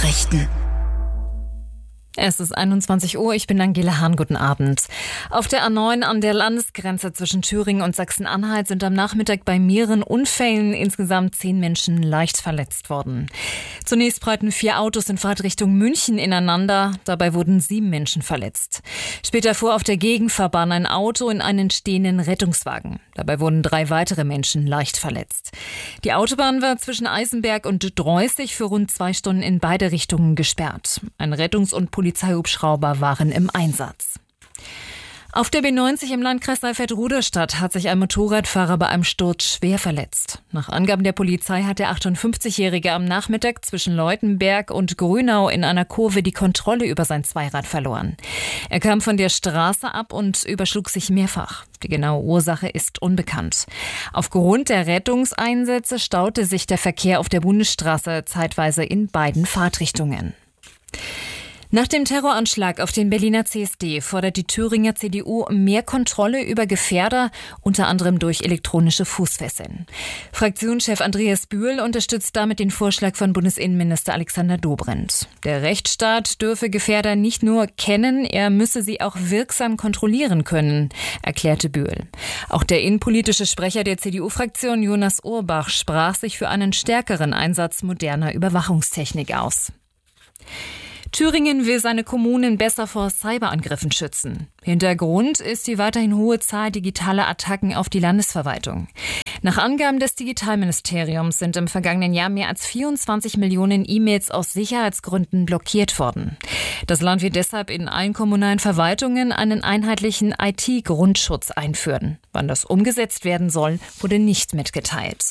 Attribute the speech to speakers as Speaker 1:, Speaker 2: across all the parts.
Speaker 1: Nachrichten.
Speaker 2: Es ist 21 Uhr, ich bin Angela Hahn, guten Abend. Auf der A9 an der Landesgrenze zwischen Thüringen und Sachsen-Anhalt sind am Nachmittag bei mehreren Unfällen insgesamt 10 Menschen leicht verletzt worden. Zunächst prallten 4 Autos in Fahrtrichtung München ineinander, dabei wurden 7 Menschen verletzt. Später fuhr auf der Gegenfahrbahn ein Auto in einen stehenden Rettungswagen. Dabei wurden 3 weitere Menschen leicht verletzt. Die Autobahn war zwischen Eisenberg und Droßig für rund 2 Stunden in beide Richtungen gesperrt. Ein Rettungs- und Polizeihubschrauber waren im Einsatz. Auf der B90 im Landkreis Saalfeld-Ruderstadt hat sich ein Motorradfahrer bei einem Sturz schwer verletzt. Nach Angaben der Polizei hat der 58-Jährige am Nachmittag zwischen Leutenberg und Grünau in einer Kurve die Kontrolle über sein Zweirad verloren. Er kam von der Straße ab und überschlug sich mehrfach. Die genaue Ursache ist unbekannt. Aufgrund der Rettungseinsätze staute sich der Verkehr auf der Bundesstraße zeitweise in beiden Fahrtrichtungen. Nach dem Terroranschlag auf den Berliner CSD fordert die Thüringer CDU mehr Kontrolle über Gefährder, unter anderem durch elektronische Fußfesseln. Fraktionschef Andreas Bühl unterstützt damit den Vorschlag von Bundesinnenminister Alexander Dobrindt. Der Rechtsstaat dürfe Gefährder nicht nur kennen, er müsse sie auch wirksam kontrollieren können, erklärte Bühl. Auch der innenpolitische Sprecher der CDU-Fraktion Jonas Urbach sprach sich für einen stärkeren Einsatz moderner Überwachungstechnik aus. Thüringen will seine Kommunen besser vor Cyberangriffen schützen. Hintergrund ist die weiterhin hohe Zahl digitaler Attacken auf die Landesverwaltung. Nach Angaben des Digitalministeriums sind im vergangenen Jahr mehr als 24 Millionen E-Mails aus Sicherheitsgründen blockiert worden. Das Land will deshalb in allen kommunalen Verwaltungen einen einheitlichen IT-Grundschutz einführen. Wann das umgesetzt werden soll, wurde nicht mitgeteilt.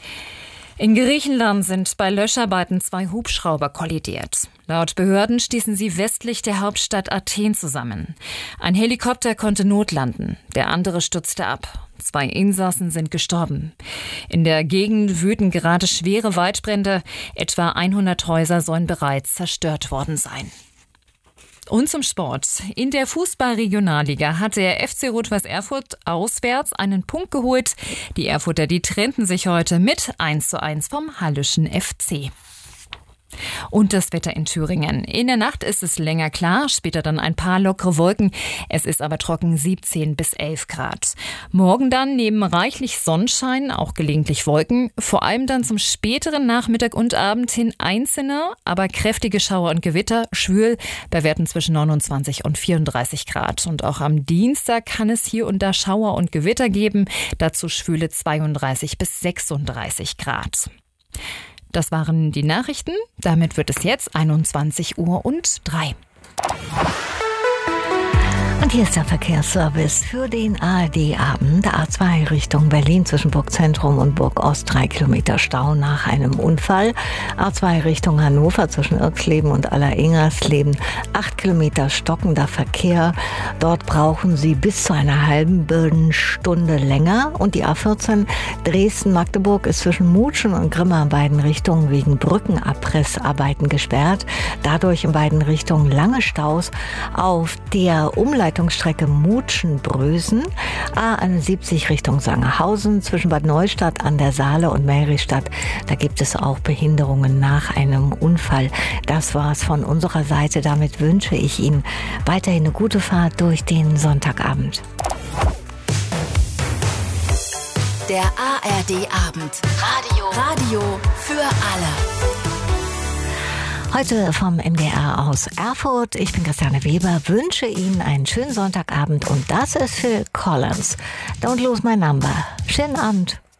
Speaker 2: In Griechenland sind bei Löscharbeiten 2 Hubschrauber kollidiert. Laut Behörden stießen sie westlich der Hauptstadt Athen zusammen. Ein Helikopter konnte notlanden, der andere stürzte ab. 2 Insassen sind gestorben. In der Gegend wüten gerade schwere Waldbrände. Etwa 100 Häuser sollen bereits zerstört worden sein. Und zum Sport. In der Fußball-Regionalliga hat der FC Rot-Weiß Erfurt auswärts einen Punkt geholt. Die Erfurter, die trennten sich heute mit 1:1 vom Hallyschen FC. Und das Wetter in Thüringen. In der Nacht ist es länger klar, später dann ein paar lockere Wolken. Es ist aber trocken, 17 bis 11 Grad. Morgen dann neben reichlich Sonnenschein auch gelegentlich Wolken. Vor allem dann zum späteren Nachmittag und Abend hin einzelne, aber kräftige Schauer und Gewitter, schwül bei Werten zwischen 29 und 34 Grad. Und auch am Dienstag kann es hier und da Schauer und Gewitter geben. Dazu schwüle 32 bis 36 Grad. Das waren die Nachrichten. Damit wird es jetzt 21:03 Uhr.
Speaker 3: Und hier ist der Verkehrsservice für den ARD-Abend. A2 Richtung Berlin zwischen Burgzentrum und Burgost 3 Kilometer Stau nach einem Unfall. A2 Richtung Hannover zwischen Irksleben und Aller-Ingersleben 8 Kilometer stockender Verkehr. Dort brauchen Sie bis zu einer halben Stunde länger. Und die A14 Dresden-Magdeburg ist zwischen Mutschen und Grimma in beiden Richtungen wegen Brückenabrissarbeiten gesperrt. Dadurch in beiden Richtungen lange Staus auf der Umleitungsstrecke Mutschen-Brösen, A71 Richtung Sangerhausen zwischen Bad Neustadt an der Saale und Meristadt. Da gibt es auch Behinderungen nach einem Unfall. Das war's von unserer Seite. Damit wünsche ich Ihnen weiterhin eine gute Fahrt durch den Sonntagabend.
Speaker 1: Der ARD-Abend. Radio für alle.
Speaker 3: Heute vom MDR aus Erfurt. Ich bin Christiane Weber, wünsche Ihnen einen schönen Sonntagaband und das ist Phil Collins. Don't lose my number. Schönen Abend.